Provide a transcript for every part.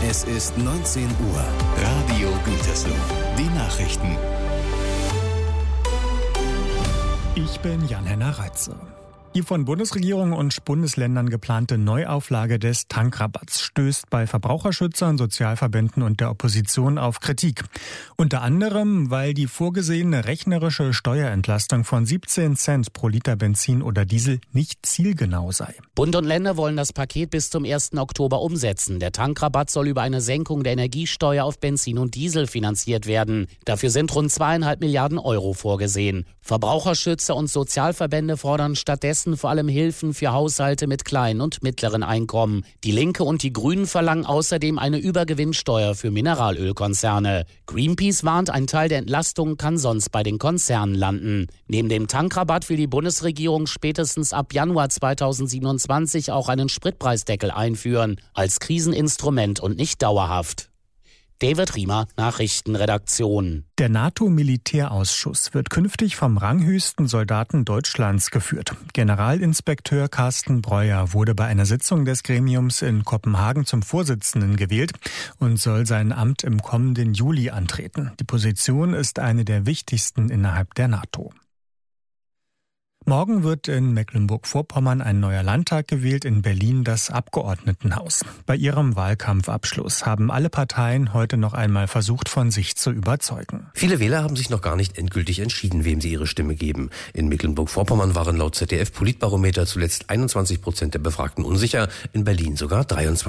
Es ist 19 Uhr. Radio Gütersloh. Die Nachrichten. Ich bin Jan-Henner Reitze. Die von Bundesregierung und Bundesländern geplante Neuauflage des Tankrabatts stößt bei Verbraucherschützern, Sozialverbänden und der Opposition auf Kritik. Unter anderem, weil die vorgesehene rechnerische Steuerentlastung von 17 Cent pro Liter Benzin oder Diesel nicht zielgenau sei. Bund und Länder wollen das Paket bis zum 1. Oktober umsetzen. Der Tankrabatt soll über eine Senkung der Energiesteuer auf Benzin und Diesel finanziert werden. Dafür sind rund 2,5 Milliarden Euro vorgesehen. Verbraucherschützer und Sozialverbände fordern stattdessen vor allem Hilfen für Haushalte mit kleinen und mittleren Einkommen. Die Linke und die Grünen verlangen außerdem eine Übergewinnsteuer für Mineralölkonzerne. Greenpeace warnt, ein Teil der Entlastung kann sonst bei den Konzernen landen. Neben dem Tankrabatt will die Bundesregierung spätestens ab Januar 2027 auch einen Spritpreisdeckel einführen, als Kriseninstrument und nicht dauerhaft. David Riemer, Nachrichtenredaktion. Der NATO-Militärausschuss wird künftig vom ranghöchsten Soldaten Deutschlands geführt. Generalinspekteur Carsten Breuer wurde bei einer Sitzung des Gremiums in Kopenhagen zum Vorsitzenden gewählt und soll sein Amt im kommenden Juli antreten. Die Position ist eine der wichtigsten innerhalb der NATO. Morgen wird in Mecklenburg-Vorpommern ein neuer Landtag gewählt, in Berlin das Abgeordnetenhaus. Bei ihrem Wahlkampfabschluss haben alle Parteien heute noch einmal versucht, von sich zu überzeugen. Viele Wähler haben sich noch gar nicht endgültig entschieden, wem sie ihre Stimme geben. In Mecklenburg-Vorpommern waren laut ZDF-Politbarometer zuletzt 21% der Befragten unsicher, in Berlin sogar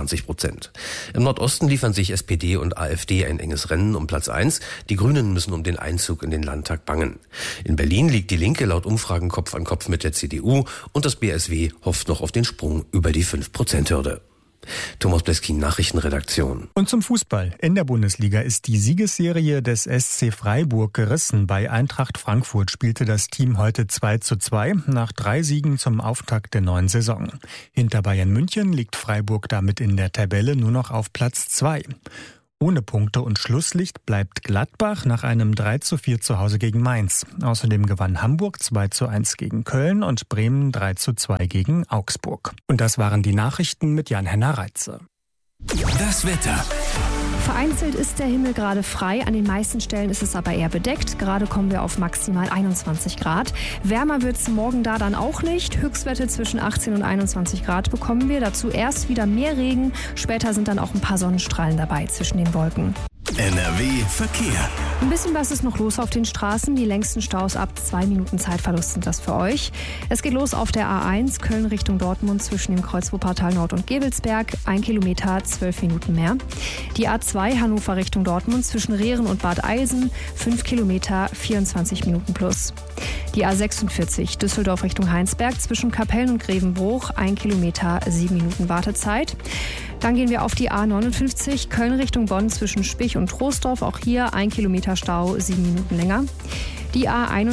23%. Im Nordosten liefern sich SPD und AfD ein enges Rennen um Platz 1. Die Grünen müssen um den Einzug in den Landtag bangen. In Berlin liegt die Linke laut Umfragen Kopf an Kopf mit der CDU und das BSW hofft noch auf den Sprung über die 5%-Hürde. Thomas Bleskin, Nachrichtenredaktion. Und zum Fußball. In der Bundesliga ist die Siegesserie des SC Freiburg gerissen. Bei Eintracht Frankfurt spielte das Team heute 2:2 nach 3 Siegen zum Auftakt der neuen Saison. Hinter Bayern München liegt Freiburg damit in der Tabelle nur noch auf Platz 2. Ohne Punkte und Schlusslicht bleibt Gladbach nach einem 3:4 zu Hause gegen Mainz. Außerdem gewann Hamburg 2:1 gegen Köln und Bremen 3:2 gegen Augsburg. Und das waren die Nachrichten mit Jan-Henner Reitze. Das Wetter. Vereinzelt ist der Himmel gerade frei, an den meisten Stellen ist es aber eher bedeckt. Gerade kommen wir auf maximal 21 Grad. Wärmer wird es morgen da dann auch nicht. Höchstwerte zwischen 18 und 21 Grad bekommen wir. Dazu erst wieder mehr Regen. Später sind dann auch ein paar Sonnenstrahlen dabei zwischen den Wolken. NRW Verkehr. Ein bisschen was ist noch los auf den Straßen. Die längsten Staus ab 2 Minuten Zeitverlust sind das für euch. Es geht los auf der A1 Köln Richtung Dortmund zwischen dem Kreuz Wuppertal Nord und Gebelsberg. 1 Kilometer, 12 Minuten mehr. Die A2 Hannover Richtung Dortmund zwischen Rehren und Bad Eilsen. 5 Kilometer, 24 Minuten plus. Die A46 Düsseldorf Richtung Heinsberg zwischen Kapellen und Grevenbruch. 1 Kilometer, 7 Minuten Wartezeit. Dann gehen wir auf die A59 Köln Richtung Bonn zwischen Spich und Troisdorf. Auch hier 1 Kilometer Stau, 7 Minuten länger. Die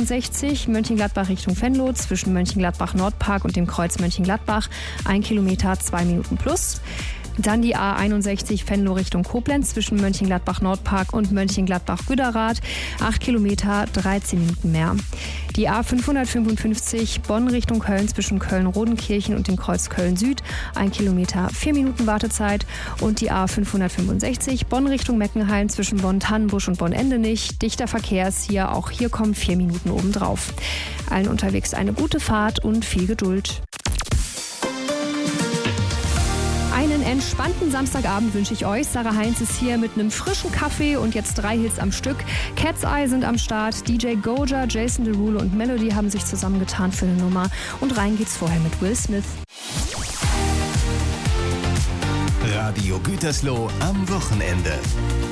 A61 Mönchengladbach Richtung Venlo zwischen Mönchengladbach Nordpark und dem Kreuz Mönchengladbach. 1 Kilometer, 2 Minuten plus. Dann die A61 Venlo Richtung Koblenz zwischen Mönchengladbach Nordpark und Mönchengladbach Güderath. 8 Kilometer, 13 Minuten mehr. Die A555 Bonn Richtung Köln zwischen Köln-Rodenkirchen und dem Kreuz Köln Süd. 1 Kilometer, 4 Minuten Wartezeit. Und die A565 Bonn Richtung Meckenheim zwischen Bonn-Tannenbusch und Bonn-Endenich. Dichter Verkehr ist hier, auch hier kommen 4 Minuten obendrauf. Allen unterwegs eine gute Fahrt und viel Geduld. Einen entspannten Samstagabend wünsche ich euch. Sarah Heinz ist hier mit einem frischen Kaffee und jetzt 3 Hits am Stück. Cat's Eye sind am Start. DJ Goja, Jason Derulo und Melody haben sich zusammengetan für eine Nummer. Und rein geht's vorher mit Will Smith. Radio Gütersloh am Wochenende.